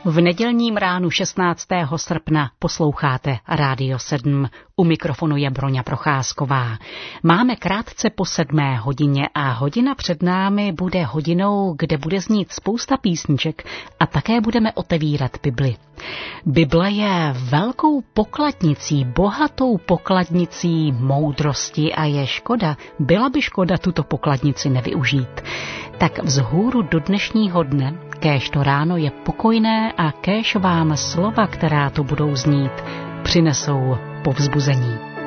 V nedělním ránu 16. srpna posloucháte Rádio 7. U mikrofonu je Broňa Procházková. Máme krátce po 7. hodině a hodina před námi bude hodinou, kde bude znít spousta písniček a také budeme otevírat Bibli. Bible je velkou pokladnicí, bohatou pokladnicí moudrosti a je škoda, byla by škoda tuto pokladnici nevyužít. Tak vzhůru do dnešního dne, kéž to ráno je pokojné a kéž vám slova, která tu budou znít, přinesou povzbuzení.